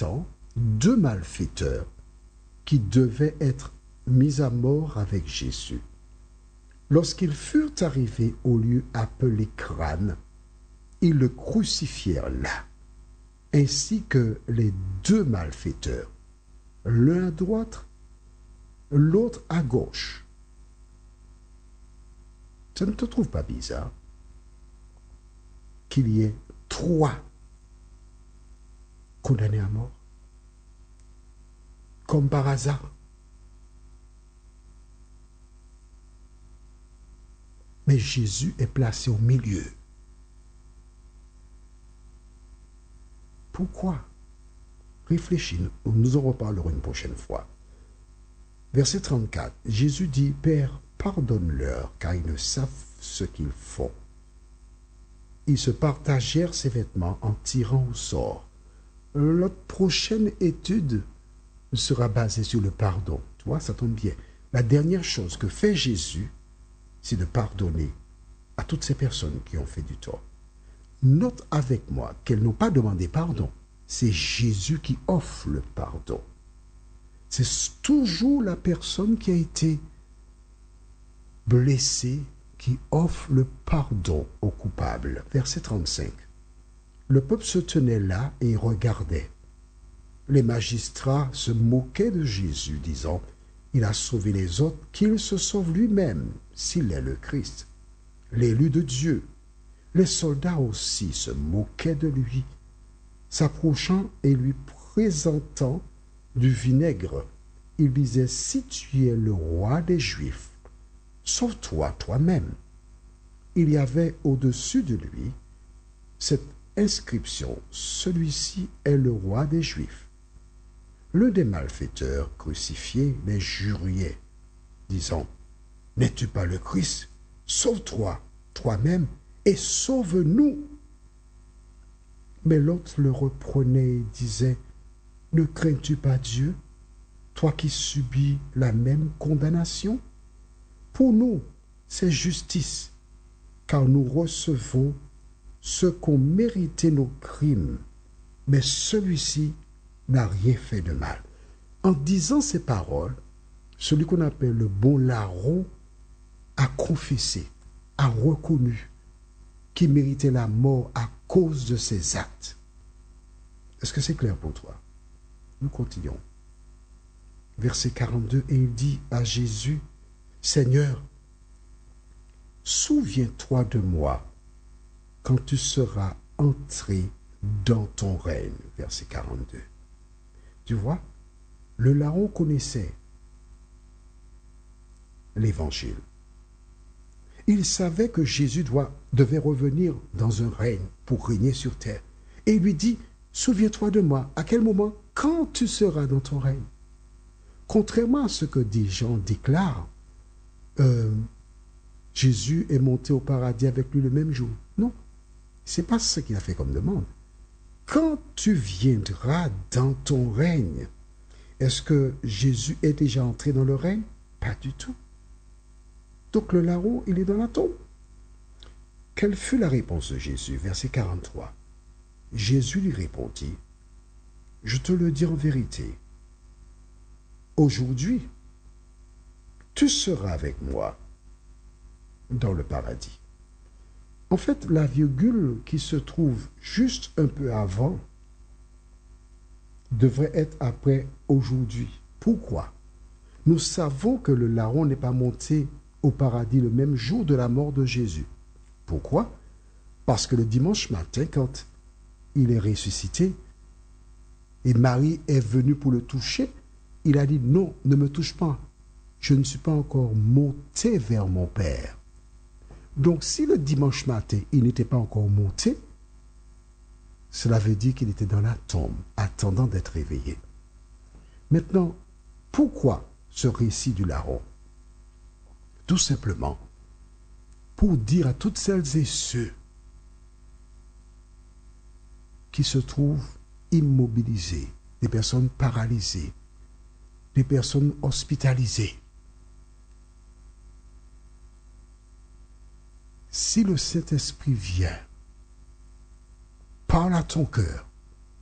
instant, deux malfaiteurs qui devaient être mis à mort avec Jésus. Lorsqu'ils furent arrivés au lieu appelé Crâne, ils le crucifièrent là, ainsi que les deux malfaiteurs, l'un à droite, l'autre à gauche. Ça ne te trouve pas bizarre qu'il y ait trois condamnés à mort, comme par hasard? Mais Jésus est placé au milieu. Pourquoi? Réfléchis, nous en reparlerons une prochaine fois. Verset 34, Jésus dit, « Père, pardonne-leur, car ils ne savent ce qu'ils font. » Ils se partagèrent ses vêtements en tirant au sort. Notre prochaine étude sera basée sur le pardon. Tu vois, ça tombe bien. La dernière chose que fait Jésus, c'est de pardonner à toutes ces personnes qui ont fait du tort. Note avec moi qu'elles n'ont pas demandé pardon. C'est Jésus qui offre le pardon. C'est toujours la personne qui a été blessée qui offre le pardon aux coupables. Verset 35. Le peuple se tenait là et regardait. Les magistrats se moquaient de Jésus, disant, « Il a sauvé les autres, qu'il se sauve lui-même, s'il est le Christ, l'élu de Dieu. » Les soldats aussi se moquaient de lui, s'approchant et lui présentant du vinaigre. Ils disaient, « Si tu es le roi des Juifs, sauve-toi toi-même. » Il y avait au-dessus de lui cette inscription, « Celui-ci est le roi des Juifs. » L'un des malfaiteurs crucifiés les juriait, disant, « N'es-tu pas le Christ? Sauve-toi toi-même et sauve-nous. » Mais l'autre le reprenait et disait, « Ne crains-tu pas Dieu, toi qui subis la même condamnation? Pour nous, c'est justice, car nous recevons ce qu'ont mérité nos crimes, mais celui-ci n'a rien fait de mal. » En disant ces paroles, celui qu'on appelle le bon larron a confessé, a reconnu qu'il méritait la mort à cause de ses actes. Est-ce que c'est clair pour toi? Nous continuons. Verset 42, et il dit à Jésus, « Seigneur, souviens-toi de moi quand tu seras entré dans ton règne. » Verset 42. Tu vois, le larron connaissait l'évangile. Il savait que Jésus devait revenir dans un règne pour régner sur terre. Et il lui dit, « Souviens-toi de moi. » À quel moment? Quand tu seras dans ton règne. Contrairement à ce que des gens déclarent, Jésus est monté au paradis avec lui le même jour. Non, c'est pas ce qu'il a fait comme demande. Quand tu viendras dans ton règne, est-ce que Jésus est déjà entré dans le règne? Pas du tout. Donc le larron, il est dans la tombe. Quelle fut la réponse de Jésus? Verset 43. Jésus lui répondit, « Je te le dis en vérité, aujourd'hui, tu seras avec moi dans le paradis. » En fait, la virgule qui se trouve juste un peu avant devrait être après aujourd'hui. Pourquoi? Nous savons que le larron n'est pas monté au paradis le même jour de la mort de Jésus. Pourquoi? Parce que le dimanche matin, quand il est ressuscité et Marie est venue pour le toucher, il a dit, « Non, ne me touche pas. Je ne suis pas encore monté vers mon Père. » Donc, si le dimanche matin, il n'était pas encore monté, cela veut dire qu'il était dans la tombe, attendant d'être réveillé. Maintenant, pourquoi ce récit du larron? Tout simplement pour dire à toutes celles et ceux qui se trouvent immobilisés, des personnes paralysées, des personnes hospitalisées, si le Saint-Esprit vient, parle à ton cœur